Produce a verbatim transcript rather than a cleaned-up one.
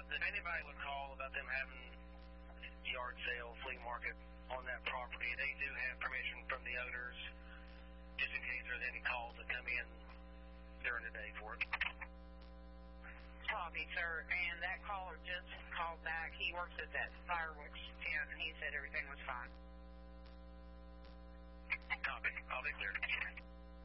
if anybody would call about them having yard sale, flea market on that property, they do have permission from the owners, just in case there's any calls that come in during the day for it. Copy, sir. And that caller just called back. He works at that fireworks tent, and he said everything was fine. Copy. I'll be clear.